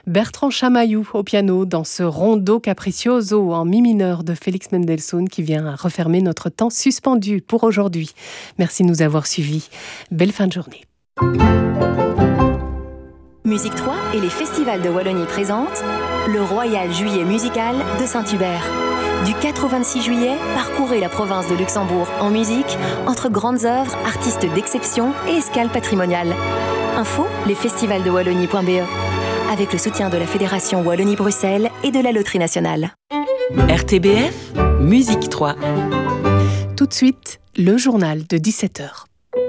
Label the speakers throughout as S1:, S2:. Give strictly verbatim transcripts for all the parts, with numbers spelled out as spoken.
S1: Bertrand Chamaillou au piano dans ce rondo capriccioso en mi mineur de Félix Mendelssohn qui vient refermer notre temps suspendu pour aujourd'hui. Merci de nous avoir suivis. Belle fin de journée.
S2: Musique trois et les festivals de Wallonie présentent le Royal Juillet musical de Saint-Hubert. Du quatre au vingt-six juillet, parcourez la province de Luxembourg en musique, entre grandes œuvres, artistes d'exception et escales patrimoniales. Info, lesfestivalsdewallonie point b e. Avec le soutien de la Fédération Wallonie-Bruxelles et de la Loterie Nationale.
S3: R T B F, Musique trois.
S1: Tout de suite, le journal de dix-sept heures.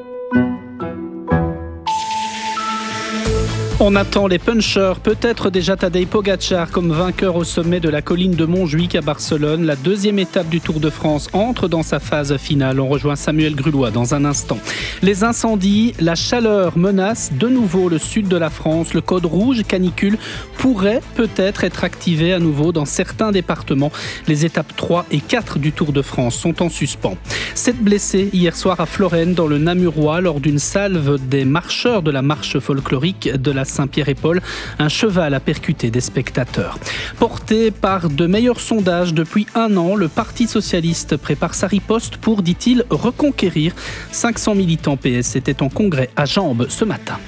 S4: On attend les punchers, peut-être déjà Tadej Pogačar comme vainqueur au sommet de la colline de Montjuïc à Barcelone. La deuxième étape du Tour de France entre dans sa phase finale. On rejoint Samuel Grulois dans un instant. Les incendies, la chaleur menace de nouveau le sud de la France. Le code rouge canicule pourrait peut-être être activé à nouveau dans certains départements. Les étapes trois et quatre du Tour de France sont en suspens. Sept blessés hier soir à Florène dans le Namurois lors d'une salve des marcheurs de la marche folklorique de la Saint-Pierre-et-Paul, un cheval a percuté des spectateurs. Porté par de meilleurs sondages depuis un an, le Parti socialiste prépare sa riposte pour, dit-il, reconquérir. cinq cents militants P S étaient en congrès à Jambes ce matin.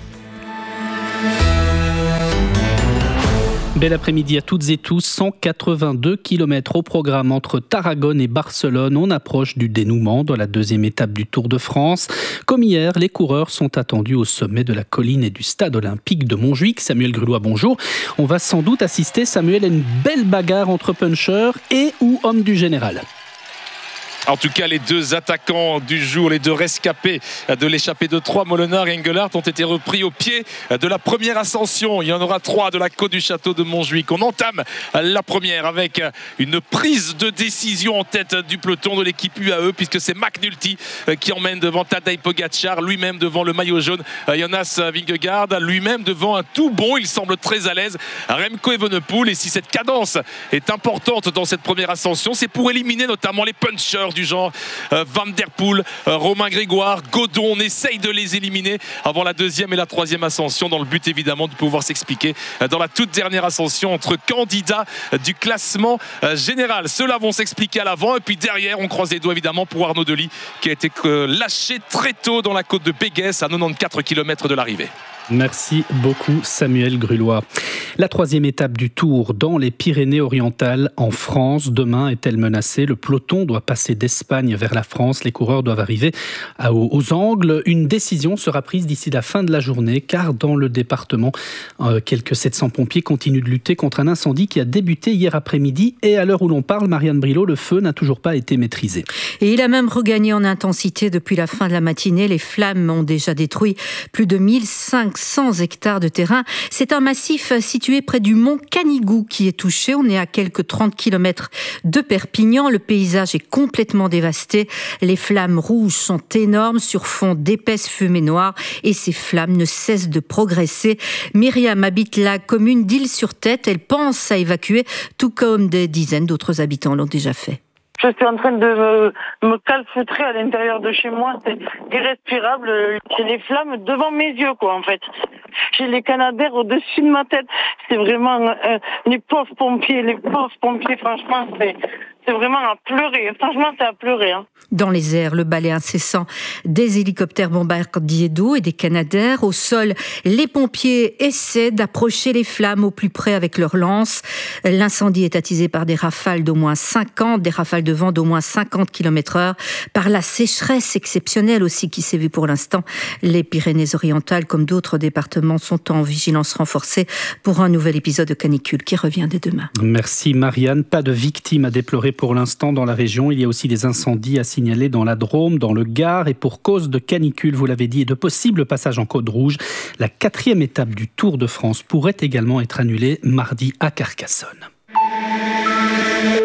S4: Bel après-midi à toutes et tous, cent quatre-vingt-deux kilomètres au programme entre Tarragone et Barcelone. On approche du dénouement dans la deuxième étape du Tour de France. Comme hier, les coureurs sont attendus au sommet de la colline et du stade olympique de Montjuïc. Samuel Grulois, bonjour. On va sans doute assister, Samuel, à une belle bagarre entre punchers et ou hommes du général.
S5: En tout cas, les deux attaquants du jour, les deux rescapés de l'échappée de Troyes, Molenaar et Engelhardt, ont été repris au pied de la première ascension. Il y en aura trois de la côte du château de Montjuïc. On entame la première avec une prise de décision en tête du peloton de l'équipe U A E, puisque c'est McNulty qui emmène devant Tadej Pogačar, lui-même devant le maillot jaune Jonas Vingegaard, lui-même devant un tout bon, il semble très à l'aise, Remco Evenepoel. Et si cette cadence est importante dans cette première ascension, c'est pour éliminer notamment les punchers du genre euh, Van Der Poel, euh, Romain Grégoire, Godon. On essaye de les éliminer avant la deuxième et la troisième ascension, dans le but évidemment de pouvoir s'expliquer euh, dans la toute dernière ascension entre candidats euh, du classement euh, général. Ceux-là vont s'expliquer à l'avant, et puis derrière on croise les doigts évidemment pour Arnaud Delis qui a été euh, lâché très tôt dans la côte de Béguès à quatre-vingt-quatorze kilomètres de l'arrivée.
S4: Merci beaucoup Samuel Grulois. La troisième étape du Tour dans les Pyrénées-Orientales en France. Demain est-elle menacée? Le peloton doit passer d'Espagne vers la France. Les coureurs doivent arriver aux angles. Une décision sera prise d'ici la fin de la journée, car dans le département, euh, quelques sept cents pompiers continuent de lutter contre un incendie qui a débuté hier après-midi. Et à l'heure où l'on parle, Marianne Brilot, le feu n'a toujours pas été maîtrisé.
S6: Et il a même regagné en intensité depuis la fin de la matinée. Les flammes ont déjà détruit plus de mille cinq cents hectares de terrain. C'est un massif situé près du mont Canigou qui est touché. On est à quelques trente kilomètres de Perpignan. Le paysage est complètement dévasté. Les flammes rouges sont énormes sur fond d'épaisse fumée noire et ces flammes ne cessent de progresser. Myriam habite la commune d'Isle-sur-Tête. Elle pense à évacuer, tout comme des dizaines d'autres habitants l'ont déjà fait.
S7: Je suis en train de me, me calfeutrer à l'intérieur de chez moi. C'est irrespirable. J'ai les flammes devant mes yeux, quoi, en fait. J'ai les canadaires au-dessus de ma tête. C'est vraiment... Euh, les pauvres pompiers, les pauvres pompiers, franchement, c'est... C'est vraiment à pleurer. Franchement, c'est à pleurer. Hein.
S6: Dans les airs, le balai incessant des hélicoptères bombardiers d'eau et des canadaires. Au sol, les pompiers essaient d'approcher les flammes au plus près avec leurs lances. L'incendie est attisé par des rafales d'au moins cinquante, des rafales de vent d'au moins cinquante kilomètres heure, par la sécheresse exceptionnelle aussi qui sévit pour l'instant. Les Pyrénées-Orientales, comme d'autres départements, sont en vigilance renforcée pour un nouvel épisode de canicule qui revient dès demain.
S4: Merci Marianne. Pas de victimes à déplorer pour l'instant dans la région. Il y a aussi des incendies à signaler dans la Drôme, dans le Gard, et pour cause de canicule, vous l'avez dit, et de possibles passages en code rouge, la quatrième étape du Tour de France pourrait également être annulée mardi à Carcassonne.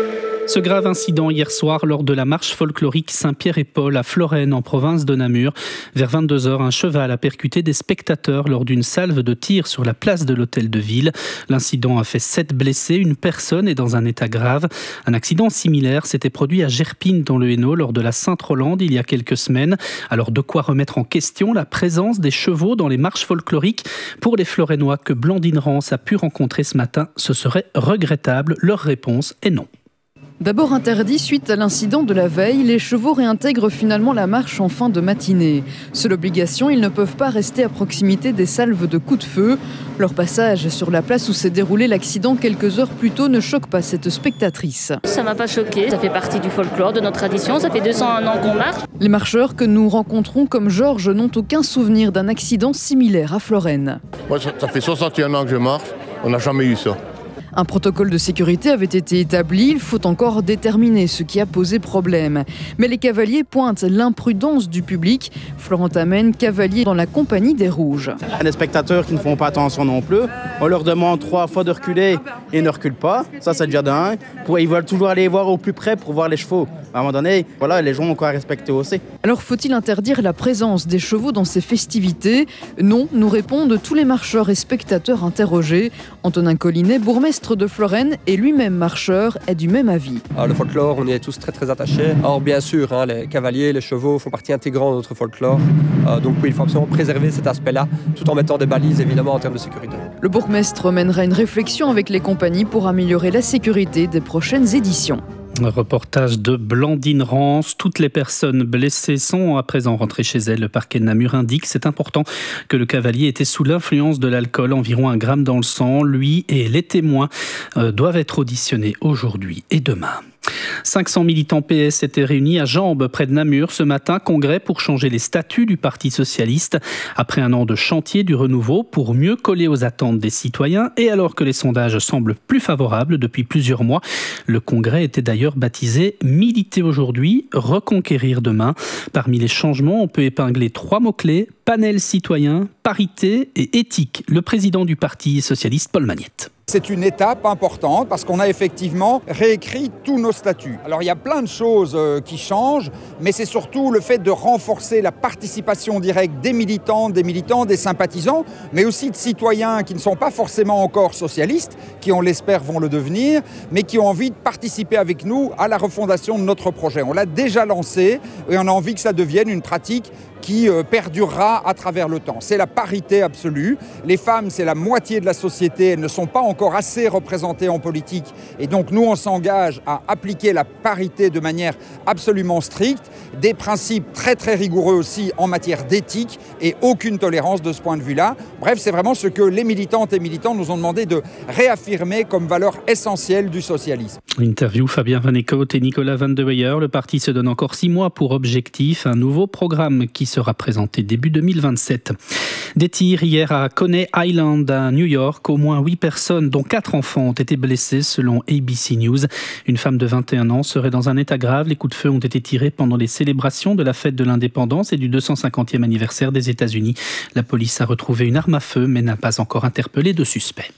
S4: Ce grave incident hier soir lors de la marche folklorique Saint-Pierre et Paul à Florennes en province de Namur. Vers vingt-deux heures, un cheval a percuté des spectateurs lors d'une salve de tir sur la place de l'hôtel de ville. L'incident a fait sept blessés, une personne est dans un état grave. Un accident similaire s'était produit à Gerpines dans le Hainaut lors de la Sainte-Rolande il y a quelques semaines. Alors de quoi remettre en question la présence des chevaux dans les marches folkloriques. Pour les Florennois que Blandine Rance a pu rencontrer ce matin, ce serait regrettable. Leur réponse est non.
S8: D'abord interdit suite à l'incident de la veille, les chevaux réintègrent finalement la marche en fin de matinée. Seule obligation, ils ne peuvent pas rester à proximité des salves de coups de feu. Leur passage sur la place où s'est déroulé l'accident quelques heures plus tôt ne choque pas cette spectatrice.
S9: Ça m'a pas choqué, ça fait partie du folklore, de notre tradition, ça fait deux cent un ans qu'on marche.
S8: Les marcheurs que nous rencontrons comme Georges n'ont aucun souvenir d'un accident similaire à Florennes.
S10: Moi, ça fait soixante et un ans que je marche, on n'a jamais eu ça.
S8: Un protocole de sécurité avait été établi, il faut encore déterminer ce qui a posé problème. Mais les cavaliers pointent l'imprudence du public. Florent amène cavalier dans la compagnie des Rouges.
S11: Les spectateurs qui ne font pas attention non plus, on leur demande trois fois de reculer et ils ne reculent pas. Ça, c'est déjà d'un. Ils veulent toujours aller voir au plus près pour voir les chevaux. À un moment donné, voilà, les gens ont quoi respecter aussi.
S8: Alors faut-il interdire la présence des chevaux dans ces festivités ? Non, nous répondent tous les marcheurs et spectateurs interrogés. Antonin Collinet, bourgmestre de Florennes et lui-même marcheur, est du même avis.
S12: Ah, le folklore, on y est tous très très attachés. Or bien sûr, hein, les cavaliers, les chevaux font partie intégrante de notre folklore. Euh, donc oui, il faut absolument préserver cet aspect-là, tout en mettant des balises évidemment en termes de sécurité.
S8: Le bourgmestre mènera une réflexion avec les compagnies pour améliorer la sécurité des prochaines éditions.
S4: Un reportage de Blandine Rance. Toutes les personnes blessées sont à présent rentrées chez elles. Le parquet de Namur indique, c'est important, que le cavalier était sous l'influence de l'alcool, environ un gramme dans le sang. Lui et les témoins euh, doivent être auditionnés aujourd'hui et demain. cinq cents militants P S étaient réunis à Jambes, près de Namur, ce matin. Congrès pour changer les statuts du Parti socialiste. Après un an de chantier du renouveau pour mieux coller aux attentes des citoyens et alors que les sondages semblent plus favorables depuis plusieurs mois, le congrès était d'ailleurs baptisé « Militer aujourd'hui, reconquérir demain ». Parmi les changements, on peut épingler trois mots-clés : panel citoyen, parité et éthique. Le président du Parti socialiste, Paul Magnette.
S13: C'est une étape importante parce qu'on a effectivement réécrit tous nos statuts. Alors il y a plein de choses qui changent, mais c'est surtout le fait de renforcer la participation directe des militants, des militants, des sympathisants, mais aussi de citoyens qui ne sont pas forcément encore socialistes, qui on l'espère vont le devenir, mais qui ont envie de participer avec nous à la refondation de notre projet. On l'a déjà lancé et on a envie que ça devienne une pratique qui perdurera à travers le temps. C'est la parité absolue. Les femmes, c'est la moitié de la société. Elles ne sont pas encore assez représentées en politique. Et donc, nous, on s'engage à appliquer la parité de manière absolument stricte. Des principes très, très rigoureux aussi en matière d'éthique et aucune tolérance de ce point de vue-là. Bref, c'est vraiment ce que les militantes et militants nous ont demandé de réaffirmer comme valeur essentielle du socialisme.
S4: Interview Fabien Van Eekhout et Nicolas Van de Weyer. Le parti se donne encore six mois pour objectif. Un nouveau programme qui sera présenté début deux mille vingt-sept. Des tirs hier à Coney Island, à New York. Au moins huit personnes, dont quatre enfants, ont été blessées selon A B C News. Une femme de vingt et un ans serait dans un état grave. Les coups de feu ont été tirés pendant les célébrations de la fête de l'indépendance et du deux cent cinquantième anniversaire des États-Unis. La police a retrouvé une arme à feu, mais n'a pas encore interpellé de suspect.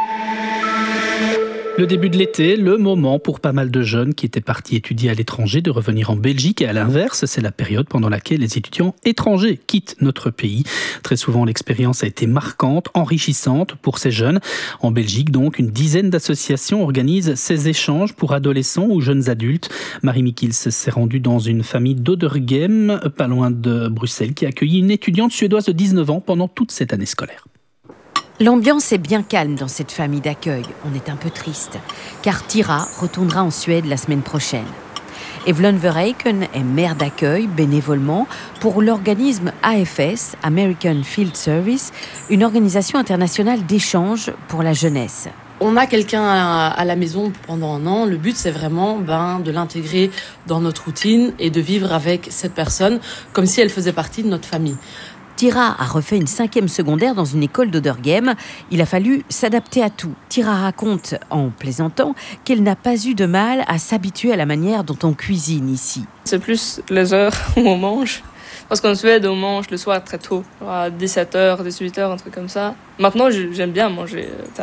S4: Le début de l'été, le moment pour pas mal de jeunes qui étaient partis étudier à l'étranger de revenir en Belgique, et à l'inverse, c'est la période pendant laquelle les étudiants étrangers quittent notre pays. Très souvent, l'expérience a été marquante, enrichissante pour ces jeunes. En Belgique, donc, une dizaine d'associations organisent ces échanges pour adolescents ou jeunes adultes. Marie Mikils s'est rendue dans une famille d'Oderghem, pas loin de Bruxelles, qui a accueilli une étudiante suédoise de dix-neuf ans pendant toute cette année scolaire.
S14: L'ambiance est bien calme dans cette famille d'accueil. On est un peu triste, car Tira retournera en Suède la semaine prochaine. Evelyn Verheiken est mère d'accueil bénévolement pour l'organisme A F S, American Field Service, une organisation internationale d'échange pour la jeunesse.
S15: On a quelqu'un à, à la maison pendant un an. Le but, c'est vraiment ben, de l'intégrer dans notre routine et de vivre avec cette personne comme si elle faisait partie de notre famille.
S14: Tira a refait une cinquième secondaire dans une école d'Oderghem. Il a fallu s'adapter à tout. Tira raconte, en plaisantant, qu'elle n'a pas eu de mal à s'habituer à la manière dont on cuisine ici.
S16: C'est plus les heures où on mange. Parce qu'en Suède, on mange le soir très tôt, à dix-sept heures, dix-huit heures, un truc comme ça. Maintenant, j'aime bien manger tard.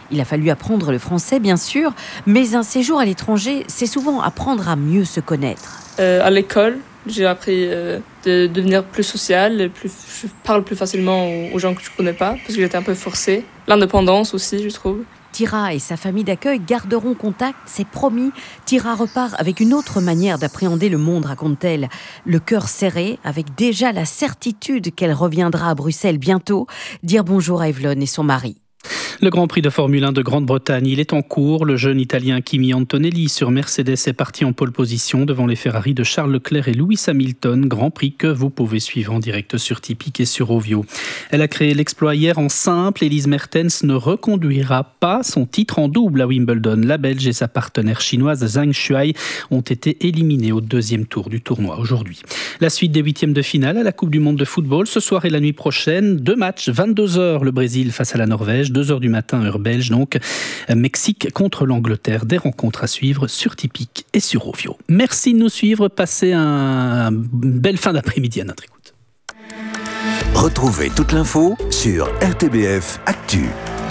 S14: Il a fallu apprendre le français, bien sûr, mais un séjour à l'étranger, c'est souvent apprendre à mieux se connaître.
S16: Euh, à l'école, j'ai appris euh, de devenir plus sociale, plus, je parle plus facilement aux, aux gens que je ne connais pas, parce que j'étais un peu forcée. L'indépendance aussi, je trouve.
S14: Tira et sa famille d'accueil garderont contact, c'est promis. Tira repart avec une autre manière d'appréhender le monde, raconte-t-elle. Le cœur serré, avec déjà la certitude qu'elle reviendra à Bruxelles bientôt, dire bonjour à Evelyne et son mari.
S4: Le Grand Prix de Formule un de Grande-Bretagne, il est en cours. Le jeune Italien Kimi Antonelli sur Mercedes est parti en pole position devant les Ferrari de Charles Leclerc et Lewis Hamilton. Grand Prix que vous pouvez suivre en direct sur Tipeee et sur Ovio. Elle a créé l'exploit hier en simple. Elise Mertens ne reconduira pas son titre en double à Wimbledon. La Belge et sa partenaire chinoise Zhang Shuai ont été éliminés au deuxième tour du tournoi aujourd'hui. La suite des huitièmes de finale à la Coupe du Monde de football ce soir et la nuit prochaine. Deux matchs, vingt-deux heures le Brésil face à la Norvège, deux heures du matin heure belge donc. Mexique contre l'Angleterre, des rencontres à suivre sur Tipeee et sur Ovio. Merci de nous suivre, passez un... une belle fin d'après-midi à notre écoute.
S17: Retrouvez toute l'info sur R T B F Actu.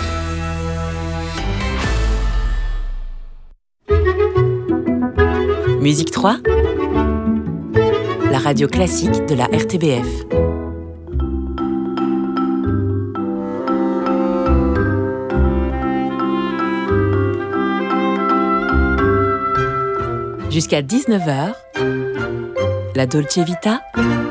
S3: Musique trois, la radio classique de la R T B F. Jusqu'à dix-neuf heures, la Dolce Vita.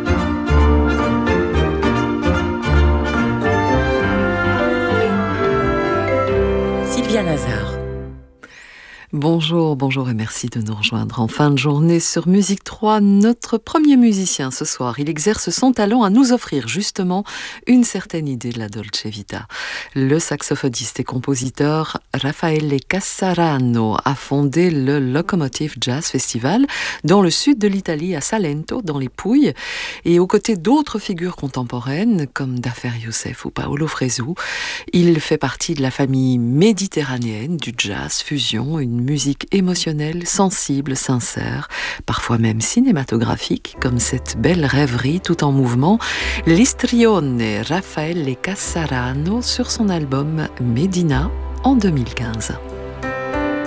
S3: Sylvia Nazar.
S18: Bonjour, bonjour et merci de nous rejoindre en fin de journée sur Musique trois. Notre premier musicien ce soir, il exerce son talent à nous offrir justement une certaine idée de la Dolce Vita. Le saxophoniste et compositeur Raffaele Cassarano a fondé le Locomotive Jazz Festival dans le sud de l'Italie, à Salento, dans les Pouilles. Et aux côtés d'autres figures contemporaines comme Dafer Youssef ou Paolo Fresu, il fait partie de la famille méditerranéenne du jazz fusion, une musique émotionnelle, sensible, sincère, parfois même cinématographique, comme cette belle rêverie tout en mouvement, l'Istrione Raffaele Cassarano sur son album Medina en deux mille quinze.